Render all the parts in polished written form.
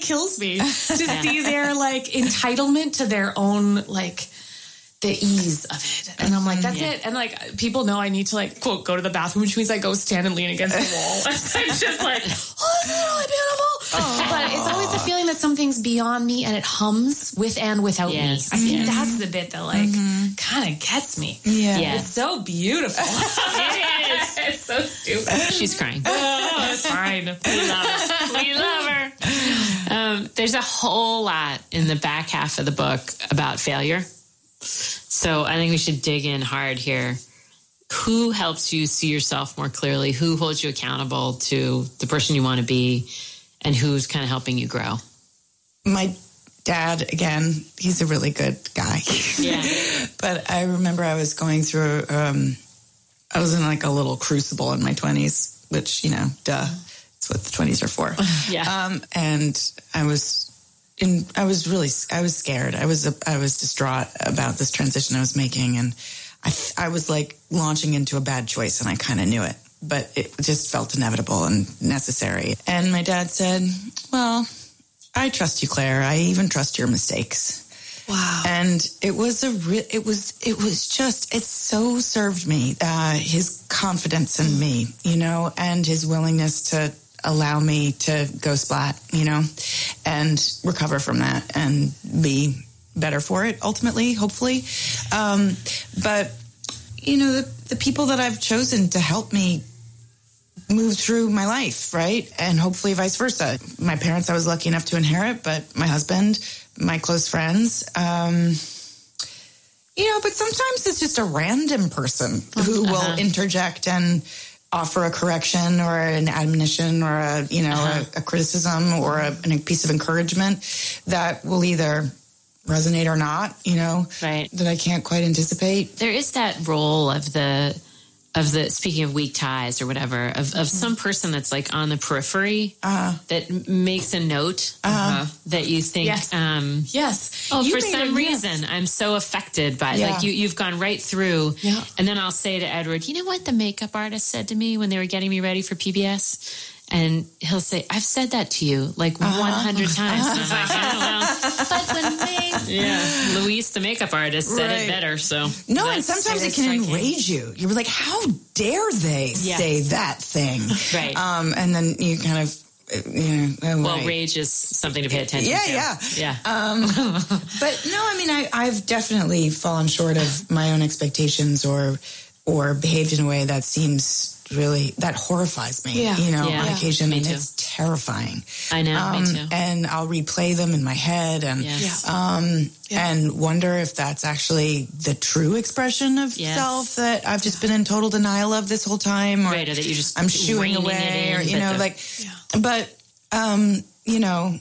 kills me to see their like entitlement to their own like the ease of it. And I'm like, that's it. And like people know I need to like quote go to the bathroom, which means I go stand and lean against the wall. I'm just like, oh, this is really beautiful. But it's always the feeling that something's beyond me and it hums with and without me. I think that's the bit that like kind of gets me. Yeah. It's so beautiful. It is. It's so stupid. She's crying. Oh, it's fine. We love her. We love her. There's a whole lot in the back half of the book about failure. So I think we should dig in hard here. Who helps you see yourself more clearly? Who holds you accountable to the person you want to be? And who's kind of helping you grow? My dad, again, he's a really good guy. Yeah. But I remember I was going through, I was in like a little crucible in my 20s, which, you know, duh, it's what the 20s are for. Yeah. And I was scared. I was distraught about this transition I was making. And I was like launching into a bad choice and I kind of knew it, but it just felt inevitable and necessary. And my dad said, well, I trust you, Claire. I even trust your mistakes. Wow. And it so served me, his confidence in me, you know, and his willingness to allow me to go splat, you know, and recover from that and be better for it ultimately, hopefully. But, you know, the people that I've chosen to help me move through my life, right? And hopefully vice versa. My parents I was lucky enough to inherit, but my husband, my close friends, you know, but sometimes it's just a random person who will interject and offer a correction or an admonition or a, you know, a criticism or a piece of encouragement that will either resonate or not, you know, that I can't quite anticipate. There is that role of the speaking of weak ties or whatever, of some person that's like on the periphery that makes a note that you think, yes. Oh, for some reason, I'm so affected by it. Like you've gone right through. Yeah. And then I'll say to Edward, you know what the makeup artist said to me when they were getting me ready for PBS? And he'll say, I've said that to you like 100 times. And I'm like, but when Louise, the makeup artist, said it better. So no, and sometimes it can enrage you. You're like, how dare they say that thing? Right. And then you kind of, you know, rage is something to pay attention to. Yeah. But no, I mean, I've definitely fallen short of my own expectations or behaved in a way that seems really, that horrifies me, you know, on occasion. And it's terrifying. I know, me too. And I'll replay them in my head and and wonder if that's actually the true expression of self that I've just been in total denial of this whole time. Or or that you just I'm shooing away or, you know, but, you know,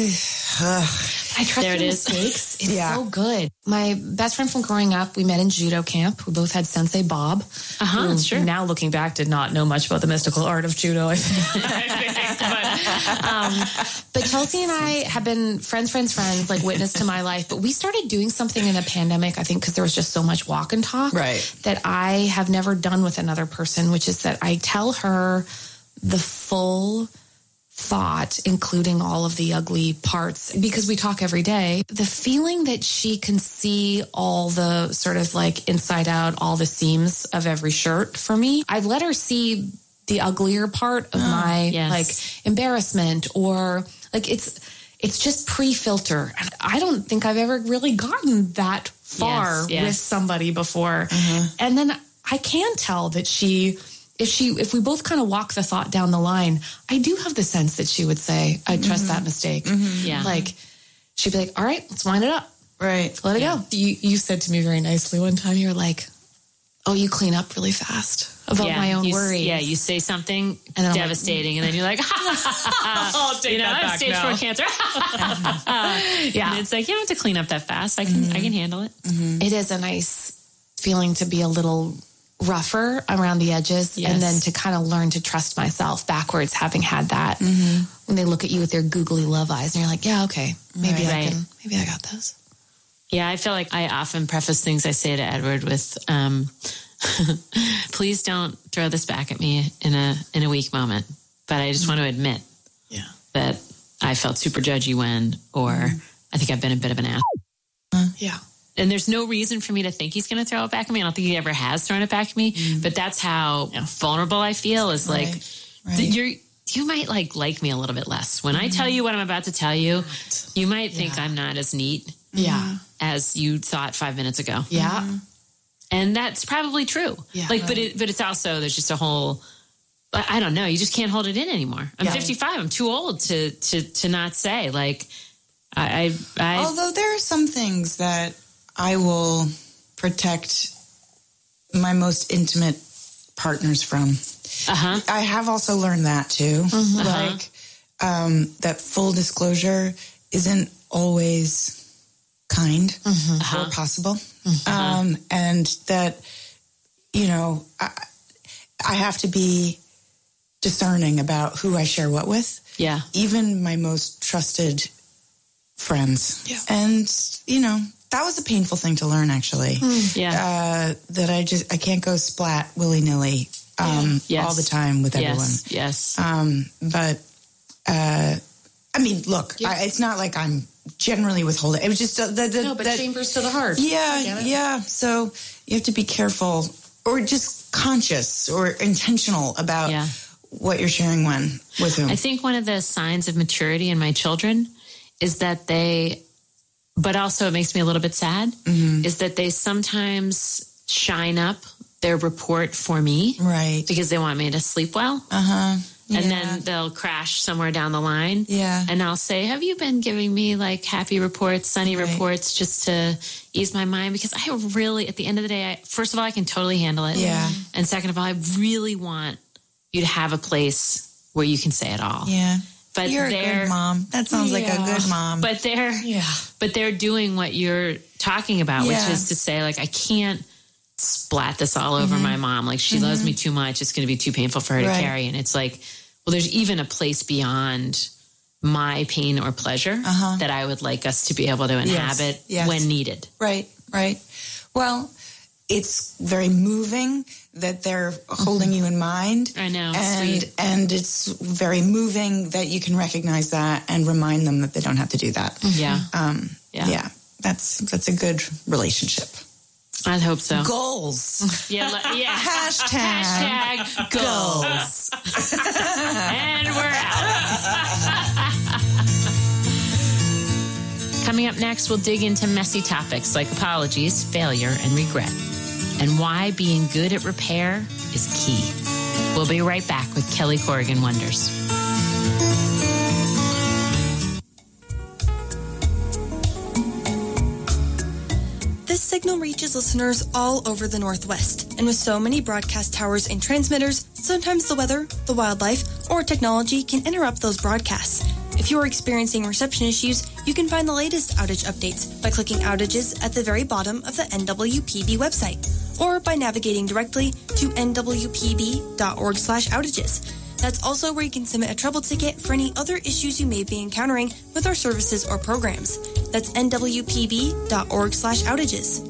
I trust your mistakes. It's so good. My best friend from growing up, we met in judo camp. We both had Sensei Bob, who now looking back did not know much about the mystical art of judo. I think. But Chelsea and I have been friends, like witness to my life. But we started doing something in the pandemic, I think, because there was just so much walk and talk that I have never done with another person, which is that I tell her the full thought, including all of the ugly parts, because we talk every day. The feeling that she can see all the sort of like inside out, all the seams of every shirt for me. I've let her see the uglier part of my like embarrassment or like it's just pre-filter. I don't think I've ever really gotten that far with somebody before. And then I can tell that if we both kind of walk the thought down the line, I do have the sense that she would say, I trust that mistake. Yeah. Like, she'd be like, all right, let's wind it up. Right. Let it go. You said to me very nicely one time, you're like, oh, you clean up really fast about my own worries. Yeah, you say something devastating, and then you're like, I'll take that back. I have stage 4 cancer. And it's like, you don't have to clean up that fast. I can handle it. It is a nice feeling to be a little rougher around the edges and then to kind of learn to trust myself backwards, having had that when they look at you with their googly love eyes and you're like, yeah, okay, maybe I got this. Yeah, I feel like I often preface things I say to Edward with, please don't throw this back at me in a weak moment. But I just want to admit that I felt super judgy when, or I think I've been a bit of an ass. Yeah. And there's no reason for me to think he's going to throw it back at me. I don't think he ever has thrown it back at me, but that's how vulnerable I feel is like, you might like me a little bit less. When I tell you what I'm about to tell you, you might think I'm not as neat as you thought 5 minutes ago. Yeah. And that's probably true. Yeah. But it's also, there's just a whole, I don't know. You just can't hold it in anymore. I'm 55. I'm too old to not say like, although there are some things that I will protect my most intimate partners from. I have also learned that too. Like, that full disclosure isn't always kind or possible. And that, I have to be discerning about who I share what with. Yeah. Even my most trusted friends. Yeah. And, that was a painful thing to learn, actually. That I can't go splat willy-nilly all the time with everyone. Yes. But, look, it's not like I'm generally withholding. It was just but chambers to the heart. Yeah. So you have to be careful or just conscious or intentional about what you're sharing with whom. I think one of the signs of maturity in my children is that but also it makes me a little bit sad, is that they sometimes shine up their report for me. Right. Because they want me to sleep well. And then they'll crash somewhere down the line. Yeah. And I'll say, have you been giving me like happy reports, sunny reports just to ease my mind? Because I really, at the end of the day, first of all, I can totally handle it. Yeah. And second of all, I really want you to have a place where you can say it all. Yeah. But you're a good mom. That sounds like a good mom. But they're doing what you're talking about, which is to say, like, I can't splat this all over my mom. Like, she loves me too much. It's going to be too painful for her to carry. And it's like, well, there's even a place beyond my pain or pleasure that I would like us to be able to inhabit when needed. Right. Well, it's very moving that they're holding you in mind. I know. And it's very moving that you can recognize that and remind them that they don't have to do that. Yeah. That's a good relationship. I hope so. Goals. Hashtag goals. And we're out. Coming up next, we'll dig into messy topics like apologies, failure, and regret, and why being good at repair is key. We'll be right back with Kelly Corrigan Wonders. This signal reaches listeners all over the Northwest, and with so many broadcast towers and transmitters, sometimes the weather, the wildlife, or technology can interrupt those broadcasts. If you are experiencing reception issues, you can find the latest outage updates by clicking outages at the very bottom of the NWPB website, or by navigating directly to nwpb.org/outages. That's also where you can submit a trouble ticket for any other issues you may be encountering with our services or programs. That's nwpb.org/outages.